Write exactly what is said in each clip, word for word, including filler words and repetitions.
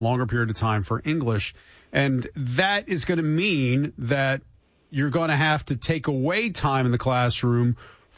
longer period of time for English. And that is going to mean that you're going to have to take away time in the classroom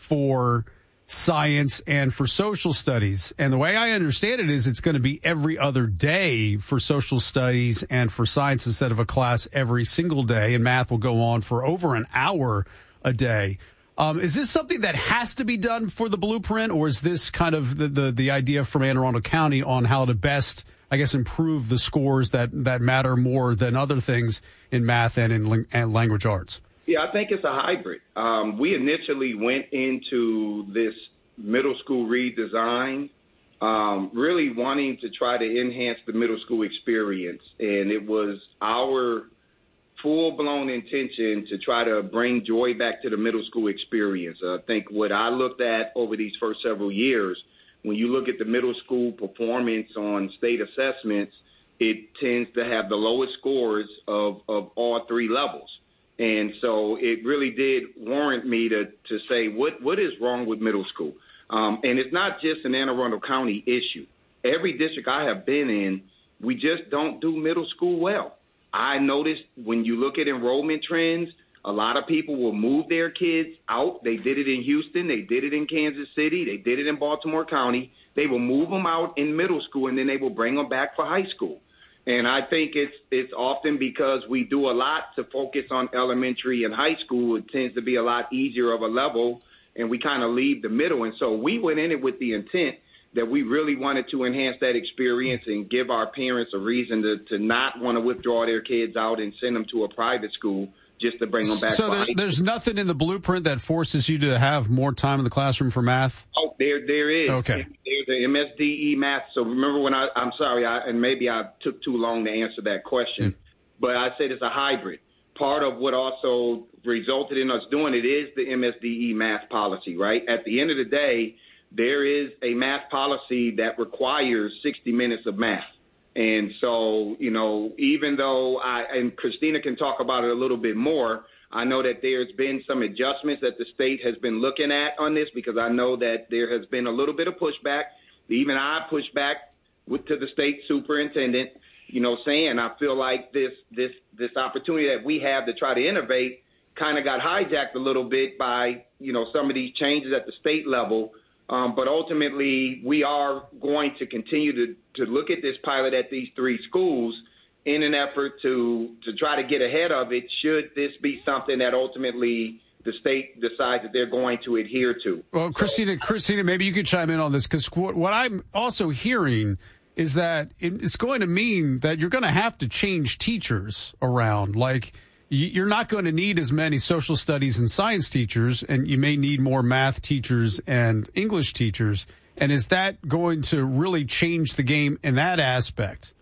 for science and for social studies. And the way I understand it is it's going to be every other day for social studies and for science instead of a class every single day. And math will go on for over an hour a day. Um, is this something that has to be done for the blueprint, or is this kind of the, the, the idea from Anne Arundel County on how to best, I guess, improve the scores that, that matter more than other things in math and in ling- and language arts? Yeah, I think it's a hybrid. Um, we initially went into this middle school redesign um, really wanting to try to enhance the middle school experience, and it was our full-blown intention to try to bring joy back to the middle school experience. I think what I looked at over these first several years, when you look at the middle school performance on state assessments, it tends to have the lowest scores of, of all three levels. And so it really did warrant me to, to say, what, what is wrong with middle school? Um, and it's not just an Anne Arundel County issue. Every district I have been in, we just don't do middle school well. I noticed when you look at enrollment trends, a lot of people will move their kids out. They did it in Houston. They did it in Kansas City. They did it in Baltimore County. They will move them out in middle school, and then they will bring them back for high school. And I think it's it's often because we do a lot to focus on elementary and high school. It tends to be a lot easier of a level, and we kind of leave the middle. And so we went in it with the intent that we really wanted to enhance that experience and give our parents a reason to, to not want to withdraw their kids out and send them to a private school just to bring them back. So there, there's nothing in the blueprint that forces you to have more time in the classroom for math? Oh, there there is. Okay. There's the M S D E math. So remember when I, I'm sorry, I, and maybe I took too long to answer that question, mm. but I said it's a hybrid. Part of what also resulted in us doing it is the M S D E math policy, right? At the end of the day, there is a math policy that requires sixty minutes of math. And so, you know, even though I, and Christina can talk about it a little bit more, I know that there's been some adjustments that the state has been looking at on this, because I know that there has been a little bit of pushback. Even I pushed back with, to the state superintendent, you know, saying I feel like this, this, this opportunity that we have to try to innovate kind of got hijacked a little bit by, you know, some of these changes at the state level. Um, but ultimately, we are going to continue to, to look at this pilot at these three schools in an effort to, to try to get ahead of it, should this be something that ultimately the state decides that they're going to adhere to. Well, Christina, so, Christina, maybe you could chime in on this, because what, what I'm also hearing is that it's going to mean that you're going to have to change teachers around. Like, you're not going to need as many social studies and science teachers, and you may need more math teachers and English teachers. And is that going to really change the game in that aspect?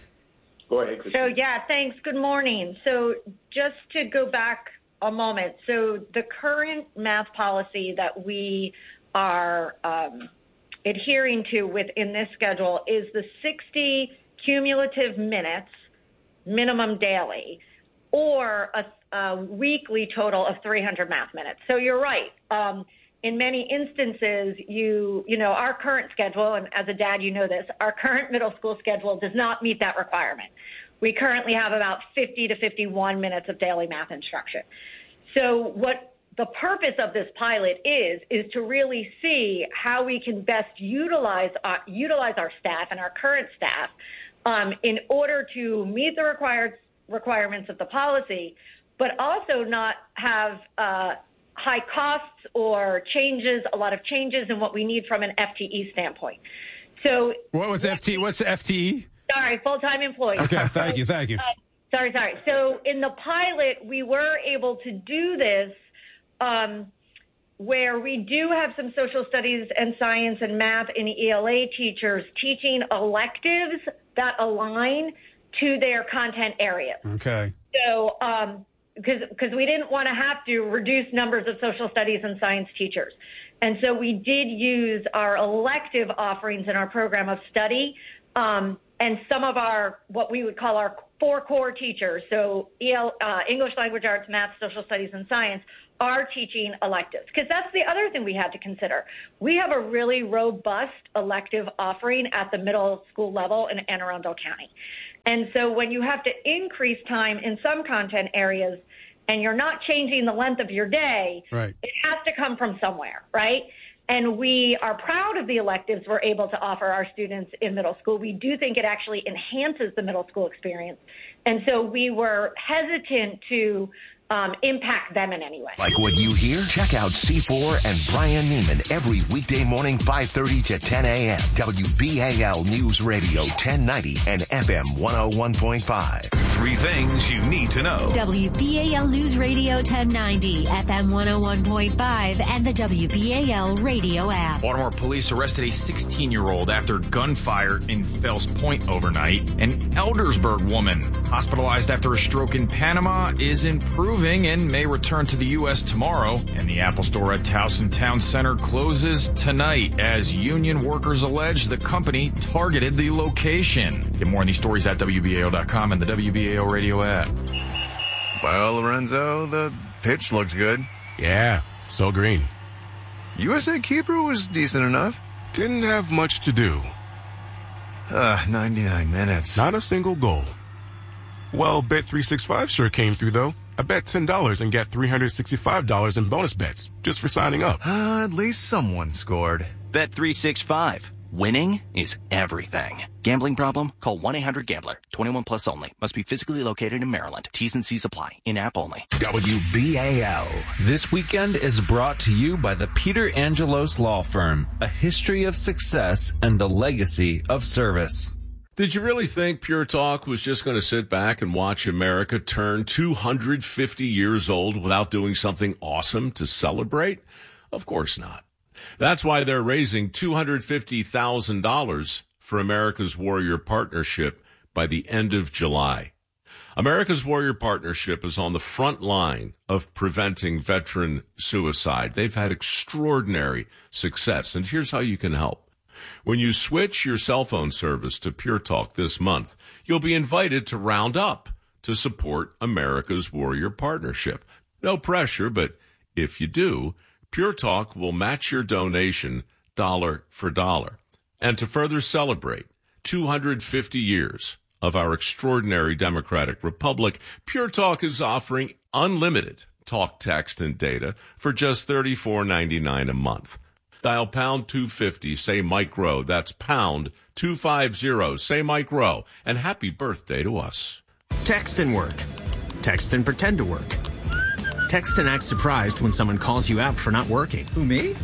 Go ahead, Christina. So, yeah, thanks. Good morning. So just to go back a moment. So the current math policy that we are um, adhering to within this schedule is the sixty cumulative minutes minimum daily, or a, a weekly total of three hundred math minutes. So you're right. Um, in many instances, you you know, our current schedule, and as a dad, you know this, our current middle school schedule does not meet that requirement. We currently have about fifty to fifty-one minutes of daily math instruction. So what the purpose of this pilot is, is to really see how we can best utilize, uh, utilize our staff and our current staff um, in order to meet the required requirements of the policy, but also not have uh, high costs or changes, a lot of changes in what we need from an F T E standpoint. So what, what's F T? What's F T E? Sorry, full-time employees. Okay, thank you, thank you. Uh, sorry, sorry. So in the pilot, we were able to do this um, where we do have some social studies and science and math and E L A teachers teaching electives that align to their content areas. Okay. So, um, because because we didn't want to have to reduce numbers of social studies and science teachers. And so we did use our elective offerings in our program of study, um, and some of our, what we would call our four core teachers, so E L, uh, English Language Arts, Math, Social Studies, and Science, are teaching electives. Because that's the other thing we had to consider. We have a really robust elective offering at the middle school level in Anne Arundel County. And so when you have to increase time in some content areas and you're not changing the length of your day, right. it has to come from somewhere, right? And we are proud of the electives we're able to offer our students in middle school. We do think it actually enhances the middle school experience. And so we were hesitant to um, impact them in any way. Like what you hear? Check out C four and Brian Neiman every weekday morning, five thirty to ten a.m. W B A L News Radio ten ninety and F M one oh one point five. Three things you need to know. W B A L News Radio ten ninety, F M one oh one point five, and the W B A L radio app. Baltimore police arrested a sixteen-year-old after gunfire in Fells Point overnight. An Eldersburg woman hospitalized after a stroke in Panama is improving and may return to the U S tomorrow. And the Apple store at Towson Town Center closes tonight as union workers allege the company targeted the location. Get more on these stories at W B A L dot com and the W B A L radio app. Well, Lorenzo, the pitch looked good. Yeah, so green. U S A keeper was decent enough. Didn't have much to do. Uh, ninety-nine minutes. Not a single goal. Well, Bet three sixty-five sure came through, though. I bet ten dollars and get three hundred sixty-five dollars in bonus bets just for signing up. Uh, at least someone scored. Bet three sixty-five. Winning is everything. Gambling problem? Call one eight hundred gambler. twenty-one plus only. Must be physically located in Maryland. T's and C's apply. In-app only. W B A L. This weekend is brought to you by the Peter Angelos Law Firm. A history of success and a legacy of service. Did you really think Pure Talk was just going to sit back and watch America turn two hundred fifty years old without doing something awesome to celebrate? Of course not. That's why they're raising two hundred fifty thousand dollars for America's Warrior Partnership by the end of July. America's Warrior Partnership is on the front line of preventing veteran suicide. They've had extraordinary success, and here's how you can help. When you switch your cell phone service to Pure Talk this month, you'll be invited to round up to support America's Warrior Partnership. No pressure, but if you do, Pure Talk will match your donation dollar for dollar. And to further celebrate two hundred fifty years of our extraordinary democratic republic, Pure Talk is offering unlimited talk, text, and data for just thirty-four ninety-nine a month. Dial pound two fifty, say Mike Rowe. That's pound two fifty, say Mike Rowe. And happy birthday to us. Text and work. Text and pretend to work. Text and act surprised when someone calls you out for not working. Who, me?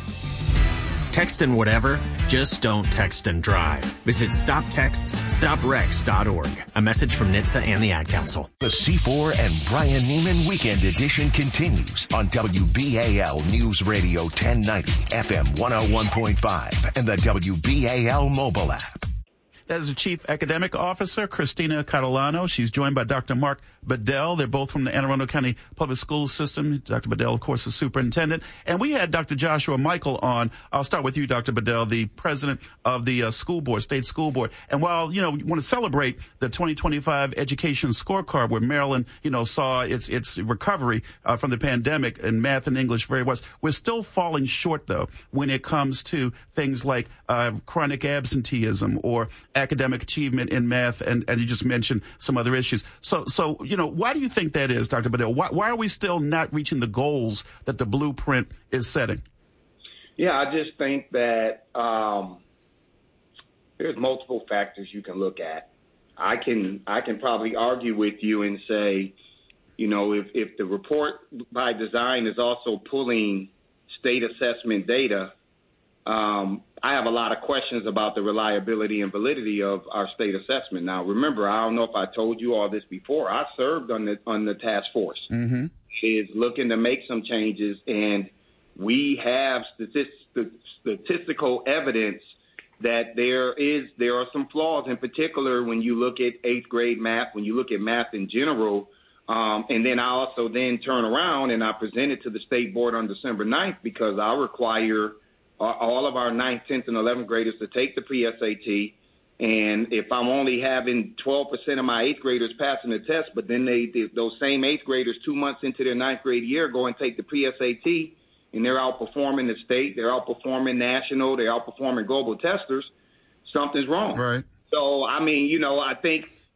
Text and whatever, just don't text and drive. Visit stop texts stop wrecks dot org. A message from N H T S A and the Ad Council. The C four and Brian Neiman Weekend Edition continues on W B A L News Radio ten ninety, F M one oh one point five, and the W B A L mobile app. That is the Chief Academic Officer, Christina Catalano. She's joined by Doctor Mark Bedell. They're both from the Anne Arundel County Public School System. Doctor Bedell, of course, is superintendent. And we had Doctor Joshua Michael on. I'll start with you, Doctor Bedell, the president of the uh, school board, state school board. And while, you know, we want to celebrate the twenty twenty-five education scorecard where Maryland, you know, saw its its recovery uh, from the pandemic in math and English very well, we're still falling short, though, when it comes to things like uh, chronic absenteeism or academic achievement in math, and, and you just mentioned some other issues. So, so you know, why do you think that is, Doctor Bedell? Why, why are we still not reaching the goals that the blueprint is setting? Yeah, I just think that um, there's multiple factors you can look at. I can I can probably argue with you and say, you know, if, if the report by design is also pulling state assessment data, Um, I have a lot of questions about the reliability and validity of our state assessment. Now, remember, I don't know if I told you all this before. I served on the on the task force. Mm-hmm. Is looking to make some changes, and we have statist- statistical evidence that there is there are some flaws. In particular, when you look at eighth grade math, when you look at math in general. Um, and then I also then turn around and I present it to the state board on December ninth because I require all of our ninth, tenth, and eleventh graders to take the P S A T. And if I'm only having twelve percent of my eighth graders passing the test, but then they, they those same eighth graders two months into their ninth grade year go and take the P S A T, and they're outperforming the state, they're outperforming national, they're outperforming global testers, something's wrong. Right. So, I mean, you know, I think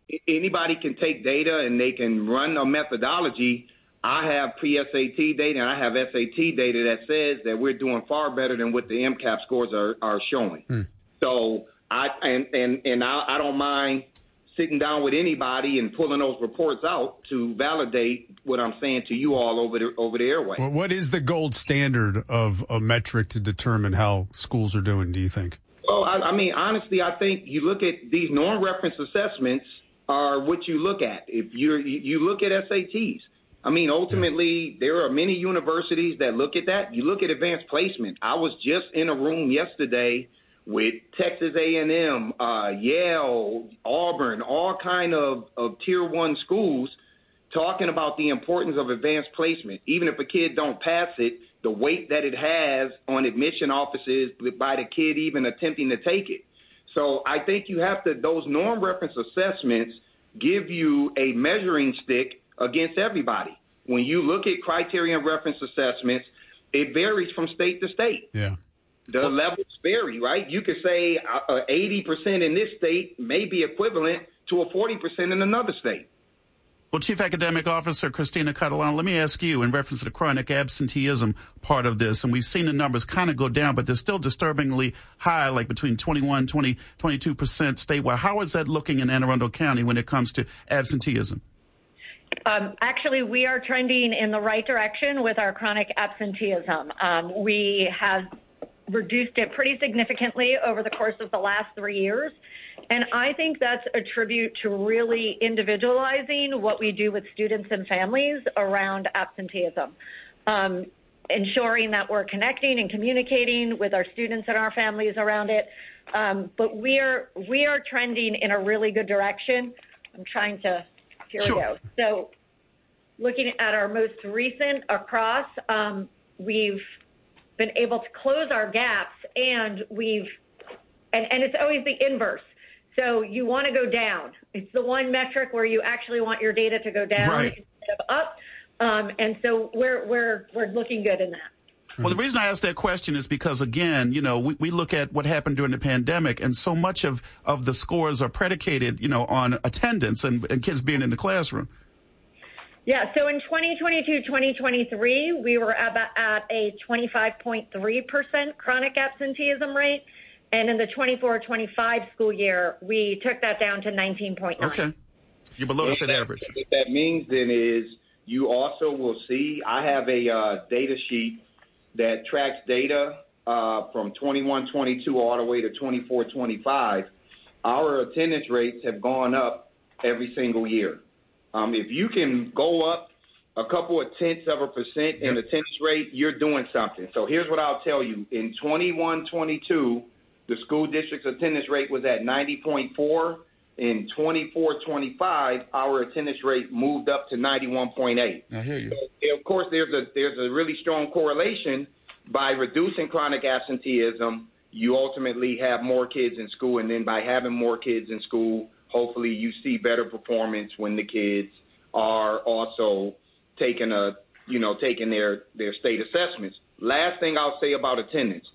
anybody can take data and they can run a methodology. I have pre-S A T data and I have S A T data that says that we're doing far better than what the MCAP scores are, are showing. Hmm. So I and and and I, I don't mind sitting down with anybody and pulling those reports out to validate what I'm saying to you all over the over the airway. Well, what is the gold standard of a metric to determine how schools are doing, do you think? Well, I, I mean, honestly, I think you look at these norm reference assessments are what you look at. If you're, you you look at S A Ts. I mean, ultimately, there are many universities that look at that. You look at advanced placement. I was just in a room yesterday with Texas A and M, uh, Yale, Auburn, all kind of, of tier one schools talking about the importance of advanced placement. Even if a kid don't pass it, the weight that it has on admission offices by the kid even attempting to take it. So I think you have to, those norm reference assessments give you a measuring stick against everybody. When you look at criterion reference assessments, it varies from state to state. Yeah. The well, levels vary, right? You could say uh, eighty percent in this state may be equivalent to a forty percent in another state. Well, Chief Academic Officer Christina Catalano, let me ask you in reference to the chronic absenteeism part of this, and we've seen the numbers kind of go down, but they're still disturbingly high, like between twenty-one, twenty, twenty-two percent statewide. How is that looking in Anne Arundel County when it comes to absenteeism? Um, actually, we are trending in the right direction with our chronic absenteeism. Um, we have reduced it pretty significantly over the course of the last three years. And I think that's a tribute to really individualizing what we do with students and families around absenteeism, um, ensuring that we're connecting and communicating with our students and our families around it. Um, but we are we are trending in a really good direction. I'm trying to, here sure. we go. So looking at our most recent across, um, we've been able to close our gaps, and we've, and, and it's always the inverse. So you want to go down. It's the one metric where you actually want your data to go down right. instead of up. Um, and so we're we're we're looking good in that. Well, the reason I asked that question is because, again, you know, we, we look at what happened during the pandemic, and so much of, of the scores are predicated, you know, on attendance and, and kids being in the classroom. Yeah, so in twenty twenty-two, twenty twenty-three, we were at, at a twenty-five point three percent chronic absenteeism rate. And in the twenty-four twenty-five school year, we took that down to nineteen point nine. Okay. You're below the state average. What that means then is you also will see, I have a uh, data sheet that tracks data uh, from twenty-one twenty-two all the way to twenty-four twenty-five. Our attendance rates have gone up every single year. Um, if you can go up a couple of tenths of a percent in yep. attendance rate, you're doing something. So here's what I'll tell you. In twenty-one twenty-two, the school district's attendance rate was at ninety point four. In twenty-four twenty-five, our attendance rate moved up to ninety-one point eight. I hear you. So, of course, there's a there's a really strong correlation. By reducing chronic absenteeism, you ultimately have more kids in school, and then by having more kids in school, hopefully you see better performance when the kids are also taking a you know taking their their state assessments. Last thing I'll say about attendance.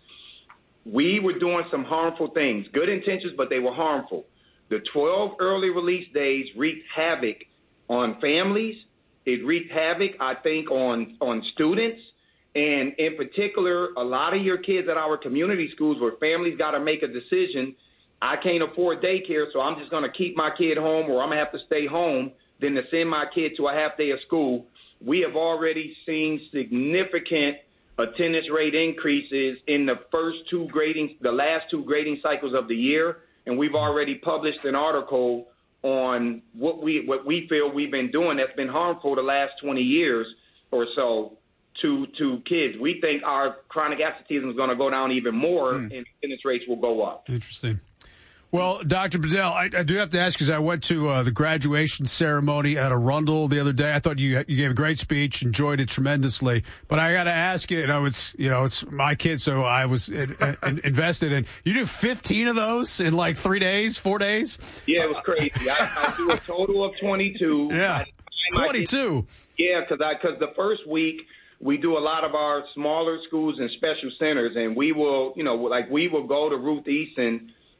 We were doing some harmful things, good intentions, but they were harmful. The twelve early release days wreaked havoc on families. It wreaked havoc, I think, on, on students. And in particular, a lot of your kids at our community schools where families got to make a decision, I can't afford daycare, so I'm just going to keep my kid home or I'm going to have to stay home than to send my kid to a half day of school. We have already seen significant attendance rate increases in the first two grading, the last two grading cycles of the year, and we've already published an article on what we what we feel we've been doing that's been harmful the last twenty years or so to to kids. We think our chronic absenteeism is going to go down even more, mm. and attendance rates will go up. Interesting. Well, Doctor Bedell, I, I do have to ask because I went to uh, the graduation ceremony at Arundel the other day. I thought you you gave a great speech, enjoyed it tremendously. But I got to ask you, you know, it's you know it's my kid, so I was in, in, invested in. You do fifteen of those in like three days, four days? Yeah, it was crazy. I, I do a total of twenty-two. Yeah, twenty-two. Yeah, because I because the first week we do a lot of our smaller schools and special centers, and we will, you know, like we will go to Ruth Easton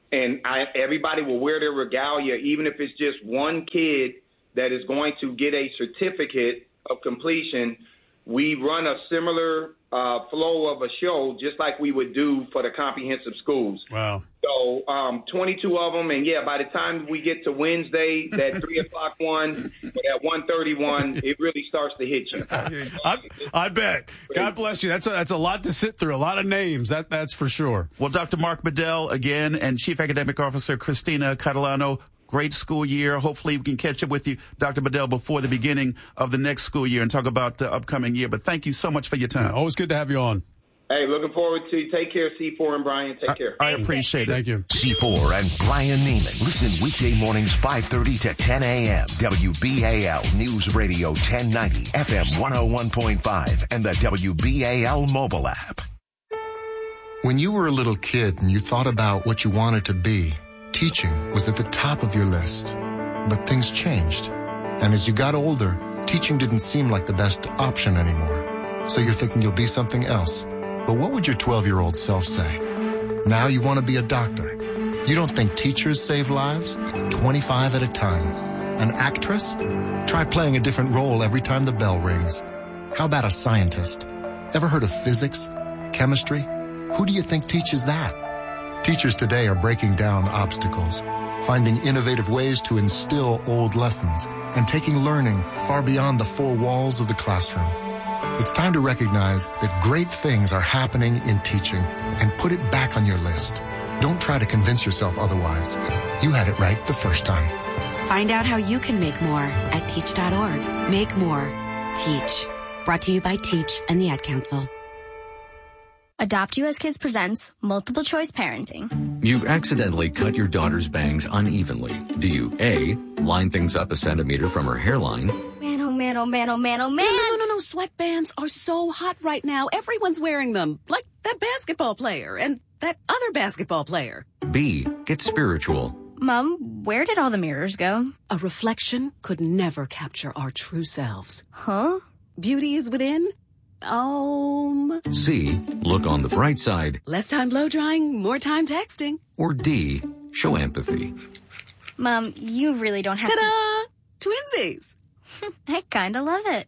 and I, everybody will wear their regalia, even if it's just one kid that is going to get a certificate of completion. We run a similar uh, flow of a show, just like we would do for the comprehensive schools. Wow. So um, twenty-two of them, and yeah, by the time we get to Wednesday, that three o'clock one, or that one thirty one, it really starts to hit you. I, I bet. God bless you. That's a, that's a lot to sit through. A lot of names. That that's for sure. Well, Doctor Mark Bedell again, and Chief Academic Officer Christina Catalano. Great school year. Hopefully we can catch up with you, Doctor Bedell, before the beginning of the next school year and talk about the upcoming year. But thank you so much for your time. Yeah, always good to have you on. Hey, looking forward to it. Take care, C four and Brian. Take care. I, I appreciate it. Thank you. C four and Brian Neiman. Listen weekday mornings five thirty to ten a.m. W B A L News Radio ten ninety, F M one oh one point five, and the W B A L mobile app. When you were a little kid and you thought about what you wanted to be, teaching was at the top of your list. But things changed. And as you got older, teaching didn't seem like the best option anymore. So you're thinking you'll be something else. But what would your twelve-year-old self say? Now you want to be a doctor. You don't think teachers save lives? twenty-five at a time. An actress? Try playing a different role every time the bell rings. How about a scientist? Ever heard of physics? Chemistry? Who do you think teaches that? Teachers today are breaking down obstacles, finding innovative ways to instill old lessons, and taking learning far beyond the four walls of the classroom. It's time to recognize that great things are happening in teaching and put it back on your list. Don't try to convince yourself otherwise. You had it right the first time. Find out how you can make more at teach dot org. Make more. Teach. Brought to you by Teach and the Ad Council. Adopt U S Kids presents Multiple Choice Parenting. You accidentally cut your daughter's bangs unevenly. Do you A, line things up a centimeter from her hairline? Man, oh man, oh man, oh man, oh man. No, no, no, no. Sweatbands are so hot right now. Everyone's wearing them. Like that basketball player and that other basketball player. B, get spiritual. Mom, where did all the mirrors go? A reflection could never capture our true selves. Huh? Beauty is within. Um. C, look on the bright side. Less time blow drying, more time texting. Or D, show empathy. Mom, you really don't have Ta-da! to... Twinsies. I kinda love it.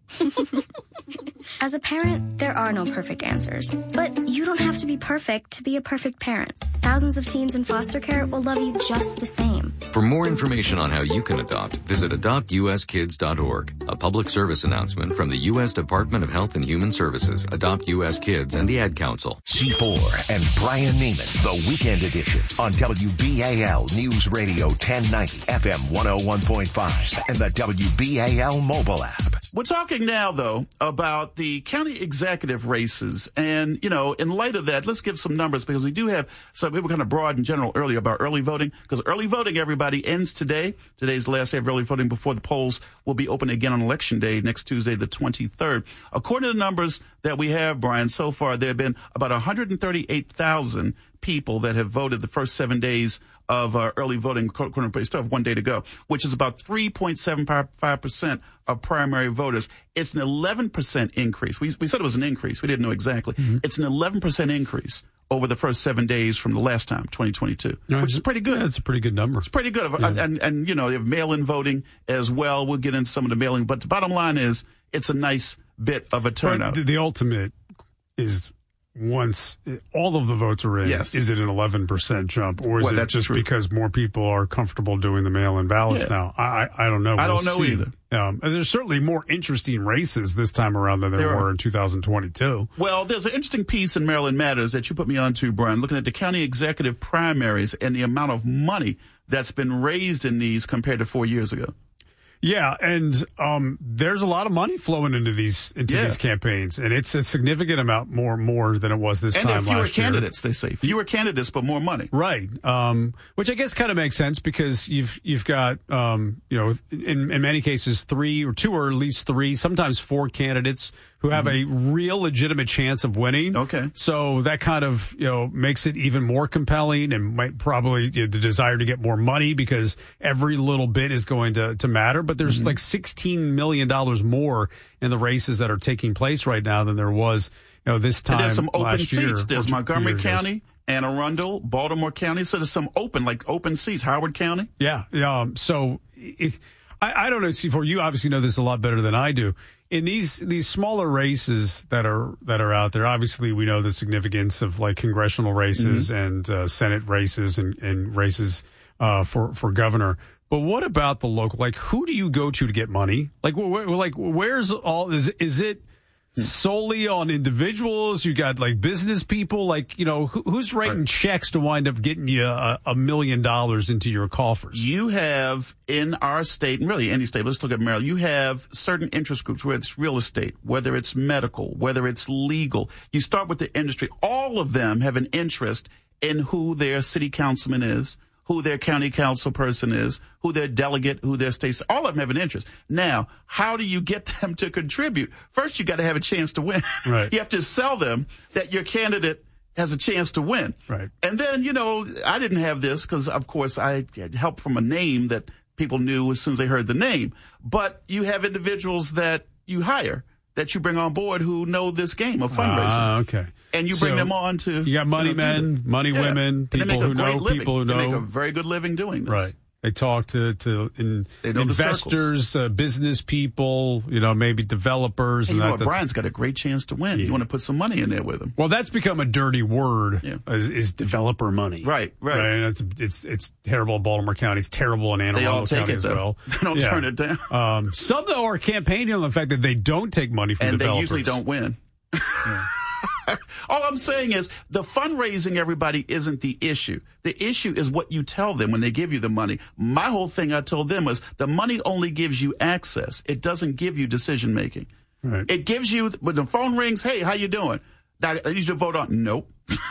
As a parent, there are no perfect answers. But you don't have to be perfect to be a perfect parent. Thousands of teens in foster care will love you just the same. For more information on how you can adopt, visit adopt u s kids dot org. A public service announcement from the U S Department of Health and Human Services, Adopt U S Kids, and the Ad Council. C four and Brian Neiman, the Weekend Edition on W B A L News Radio ten ninety, F M one oh one point five, and the W B A L mobile app. We're talking now, though, about the county executive races. And, you know, in light of that, let's give some numbers because we do have some, we were kind of broad in general earlier about early voting because early voting, everybody, ends today. Today's the last day of early voting before the polls will be open again on Election Day next Tuesday, the twenty-third. According to the numbers that we have, Brian, so far, there have been about one hundred thirty-eight thousand people that have voted the first seven days of uh, early voting, according to we still have one day to go, which is about three point seven five percent of primary voters. It's an eleven percent increase. We, we said it was an increase. We didn't know exactly. Mm-hmm. It's an eleven percent increase over the first seven days from the last time, twenty twenty-two, no, which is pretty good. Yeah, it's a pretty good number. It's pretty good. Yeah. And, and, and, you know, you have mail-in voting as well. We'll get into some of the mail-in. But the bottom line is it's a nice bit of a turnout. The, the ultimate is... Once all of the votes are in, yes. Is it an eleven percent jump, or is well, it just true. because more people are comfortable doing the mail-in ballots yeah. now? I I don't know. I we'll don't know see. either. Um, and there's certainly more interesting races this time around than there, there were are. in two thousand twenty-two. Well, there's an interesting piece in Maryland Matters that you put me on to, Brian, looking at the county executive primaries and the amount of money that's been raised in these compared to four years ago. Yeah, and um, there's a lot of money flowing into these into yeah. these campaigns, and it's a significant amount more more than it was this and time last year. And there are fewer candidates, they say. Fewer candidates, but more money. Right, um, which I guess kind of makes sense because you've you've got, um, you know, in, in many cases, three or two or at least three, sometimes four candidates who have mm-hmm. a real legitimate chance of winning. Okay. So that kind of, you know, makes it even more compelling and might probably, you know, the desire to get more money because every little bit is going to, to matter. But there's mm-hmm. like sixteen million dollars more in the races that are taking place right now than there was, you know, this time and there's some open last seats. Year, there's Montgomery County Anne Arundel, Baltimore County. So there's some open, like open seats. Howard County. Yeah. Um, so if, I, I don't know, C four, you obviously know this a lot better than I do. In these these smaller races that are that are out there, obviously we know the significance of like congressional races mm-hmm. and uh, Senate races and, and races uh, for for governor. But what about the local? Like, who do you go to to get money? Like, wh- like where's all? Is is it solely on individuals? You got like business people. Like, you know, who, who's writing right. checks to wind up getting you a, a million dollars into your coffers? You have in our state, and really any state. Let's look at Maryland. You have certain interest groups, whether it's real estate, whether it's medical, whether it's legal. You start with the industry. All of them have an interest in who their city councilman is, who their county council person is, who their delegate, who their state, all of them have an interest. Now, how do you get them to contribute? First, you got to have a chance to win. Right. You have to sell them that your candidate has a chance to win. Right. And then, you know, I didn't have this because, of course, I had help from a name that people knew as soon as they heard the name. But you have individuals that you hire, that you bring on board who know this game of fundraising. Ah, uh, okay. And you bring so them on to... You got money you know, men, money yeah. women, people who know, living. people who know. They make a very good living doing this. Right. They talk to, to in, they know investors, uh, business people, you know, maybe developers. Hey, and you that, know what? Brian's got a great chance to win. Yeah. You want to put some money in there with him. Well, that's become a dirty word, yeah. is, is developer money. Right, right. right? And it's, it's, it's terrible in Baltimore County. It's terrible in Anne Arundel County it, as though. well. They don't yeah. turn it down. Um, some, though, are campaigning on the fact that they don't take money from and developers. And they usually don't win. Yeah. All I'm saying is the fundraising, everybody, isn't the issue. The issue is what you tell them when they give you the money. My whole thing I told them was the money only gives you access. It doesn't give you decision making. Right. It gives you, when the phone rings, hey, how you doing? I need you to vote on. Nope.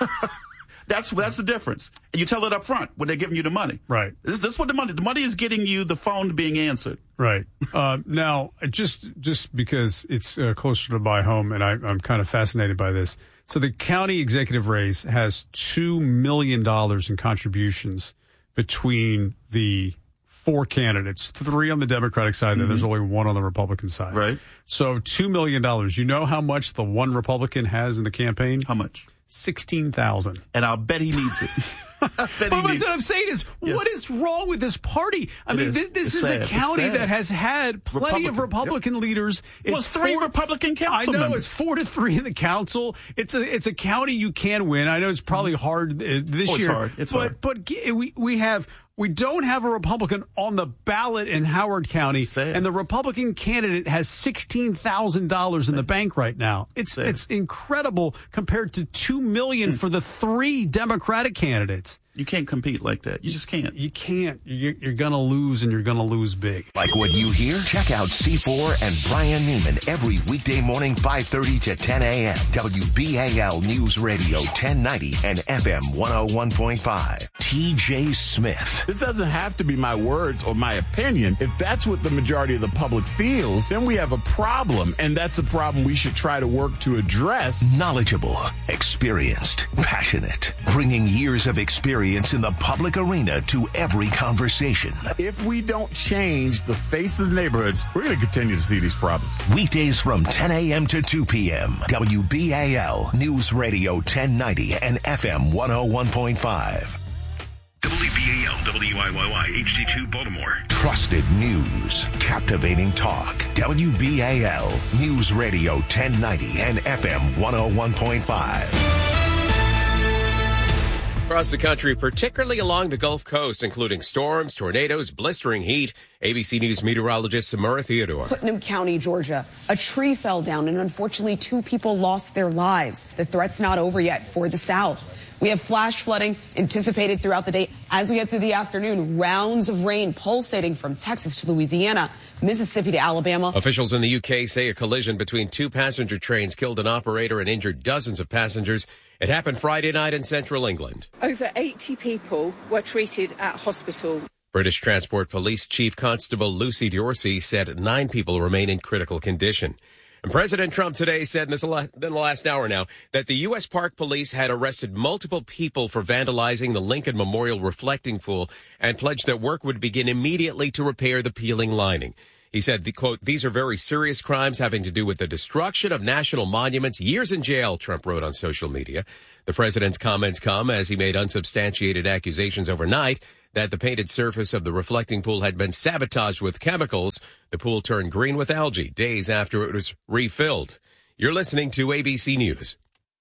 That's that's the difference. And you tell it up front when they're giving you the money. Right. This, this is what the money, the money is getting you the phone being answered. Right. Uh, now, just just because it's uh, closer to my home, and I, I'm kind of fascinated by this. So the county executive race has two million dollars in contributions between the four candidates, three on the Democratic side, mm-hmm. and there's only one on the Republican side. Right. So two million dollars. You know how much the one Republican has in the campaign? How much? sixteen thousand dollars. And I'll bet he needs it. But what I'm saying is, yes. what is wrong with this party? I it mean, is. this, this is sad. a county that has had plenty Republican. of Republican yep. leaders. It's well, three four, Republican council I know members. it's four to three in the council. It's a it's a county you can win. I know it's probably hard uh, this oh, it's year. Hard. It's but hard. but we we have. We don't have a Republican on the ballot in Howard County, Sad. and the Republican candidate has sixteen thousand dollars in the bank right now. It's Sad. it's incredible compared to two million dollars for the three Democratic candidates. You can't compete like that. You just can't. You can't. You're, you're going to lose, and you're going to lose big. Like what you hear? Check out C four and Brian Neiman every weekday morning, five thirty to ten a.m. W B A L News Radio ten ninety and F M one oh one point five. T J Smith. This doesn't have to be my words or my opinion. If that's what the majority of the public feels, then we have a problem, and that's a problem we should try to work to address. Knowledgeable, experienced, passionate, bringing years of experience in the public arena to every conversation. If we don't change the face of the neighborhoods, we're going to continue to see these problems. Weekdays from ten a.m. to two p.m. W B A L News Radio ten ninety and F M one oh one point five. W B A L W I Y Y H D two Baltimore. Trusted news, captivating talk. W B A L News Radio ten ninety and F M one oh one point five. Across the country, particularly along the Gulf Coast, including storms, tornadoes, blistering heat. A B C News meteorologist Samara Theodore. Putnam County, Georgia. A tree fell down and unfortunately two people lost their lives. The threat's not over yet for the South. We have flash flooding anticipated throughout the day. As we get through the afternoon, rounds of rain pulsating from Texas to Louisiana, Mississippi to Alabama. Officials in the U K say a collision between two passenger trains killed an operator and injured dozens of passengers. It happened Friday night in central England. Over eighty people were treated at hospital. British Transport Police Chief Constable Lucy Dorsey said nine people remain in critical condition. And President Trump today said in, this, in the last hour now that the U S Park Police had arrested multiple people for vandalizing the Lincoln Memorial reflecting pool and pledged that work would begin immediately to repair the peeling lining. He said, the quote, "These are very serious crimes having to do with the destruction of national monuments. Years in jail," Trump wrote on social media. The president's comments come as he made unsubstantiated accusations overnight that the painted surface of the reflecting pool had been sabotaged with chemicals. The pool turned green with algae days after it was refilled. You're listening to A B C News.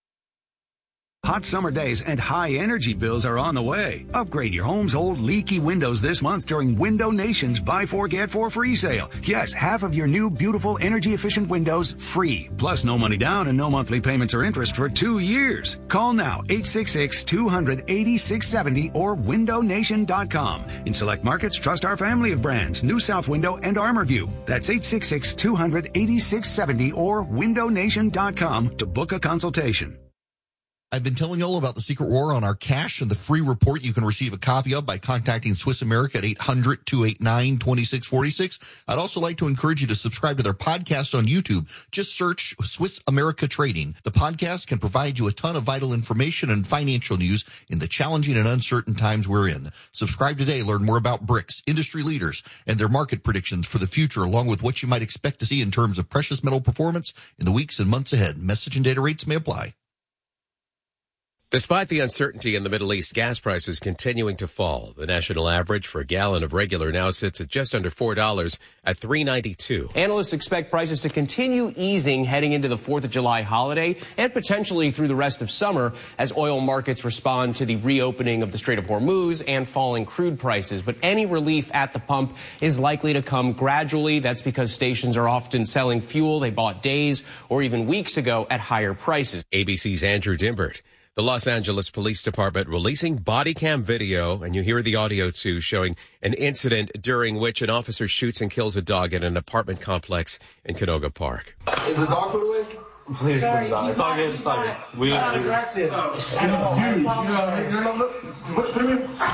Hot summer days and high energy bills are on the way. Upgrade your home's old leaky windows this month during Window Nation's Buy Four, Get Four free sale. Yes, half of your new beautiful energy efficient windows free. Plus no money down and no monthly payments or interest for two years. Call now eight six six, two hundred, eighty-six seventy or window nation dot com. In select markets, trust our family of brands, New South Window and ArmorView. That's eight six six, two hundred, eighty-six seventy or window nation dot com to book a consultation. I've been telling you all about the Secret War on our cash and the free report you can receive a copy of by contacting Swiss America at eight hundred, two eight nine, two six four six. I'd also like to encourage you to subscribe to their podcast on YouTube. Just search Swiss America Trading. The podcast can provide you a ton of vital information and financial news in the challenging and uncertain times we're in. Subscribe today. Learn more about BRICS, industry leaders, and their market predictions for the future, along with what you might expect to see in terms of precious metal performance in the weeks and months ahead. Message and data rates may apply. Despite the uncertainty in the Middle East, gas prices continuing to fall. The national average for a gallon of regular now sits at just under four dollars at three ninety-two. Analysts expect prices to continue easing heading into the fourth of July holiday and potentially through the rest of summer as oil markets respond to the reopening of the Strait of Hormuz and falling crude prices. But any relief at the pump is likely to come gradually. That's because stations are often selling fuel they bought days or even weeks ago at higher prices. A B C's Andrew Dimbert. The Los Angeles Police Department releasing body cam video, and you hear the audio too, showing an incident during which an officer shoots and kills a dog at an apartment complex in Canoga Park. Is the dog put away? Please, Sorry, please, it's all good, it's all good. We not aggressive. Huge. No, no, no. Put him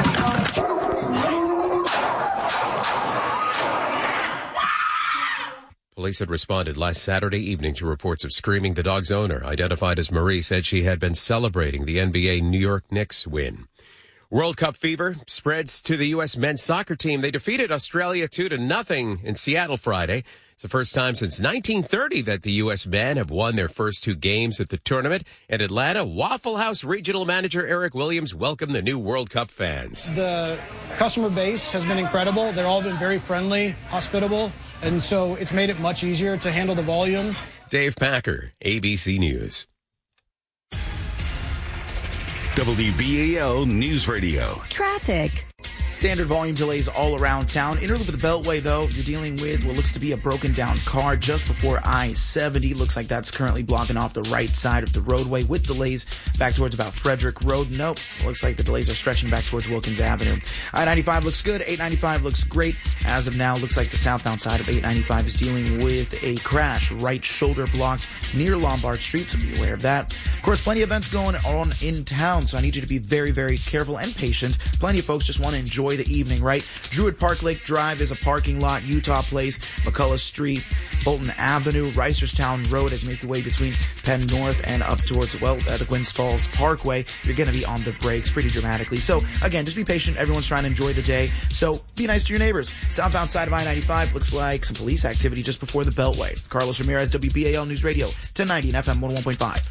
in. Police had responded last Saturday evening to reports of screaming. The dog's owner, identified as Marie, said she had been celebrating the N B A New York Knicks win. World Cup fever spreads to the U S men's soccer team. They defeated Australia two to nothing in Seattle Friday. It's the first time since nineteen thirty that the U S men have won their first two games at the tournament. In Atlanta, Waffle House Regional Manager Eric Williams welcomed the new World Cup fans. The customer base has been incredible. They've all been very friendly, hospitable, and so it's made it much easier to handle the volume. Dave Packer, A B C News. W B A L News Radio. Traffic. Standard volume delays all around town. In early with the Beltway, though, you're dealing with what looks to be a broken down car just before I seventy. Looks like that's currently blocking off the right side of the roadway with delays back towards about Frederick Road. Nope. Looks like the delays are stretching back towards Wilkins Avenue. I ninety-five looks good. eight ninety-five looks great. As of now, looks like the southbound side of eight ninety-five is dealing with a crash. Right shoulder blocked near Lombard Street, so be aware of that. Of course, plenty of events going on in town, so I need you to be very, very careful and patient. Plenty of folks just want to enjoy the evening, right? Druid Park Lake Drive is a parking lot. Utah Place, McCullough Street, Bolton Avenue, Reisterstown Road as you make your way between Penn North and up towards, well, at the Gwynns Falls Parkway. You're going to be on the brakes pretty dramatically. So, again, just be patient. Everyone's trying to enjoy the day. So, be nice to your neighbors. Southbound side of I ninety-five looks like some police activity just before the Beltway. Carlos Ramirez, W B A L News Radio, ten ninety and F M one oh one point five.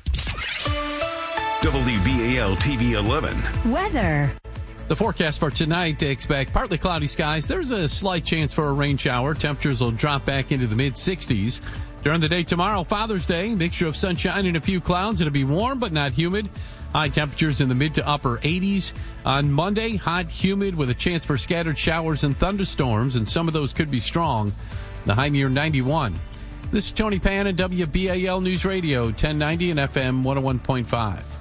W B A L T V eleven. Weather. The forecast for tonight, they expect partly cloudy skies. There's a slight chance for a rain shower. Temperatures will drop back into the mid sixties. During the day tomorrow, Father's Day, mixture of sunshine and a few clouds. It'll be warm but not humid. High temperatures in the mid to upper eighties. On Monday, hot, humid with a chance for scattered showers and thunderstorms, and some of those could be strong. The high near ninety-one. This is Tony Pan at W B A L News Radio, ten ninety and F M one oh one point five.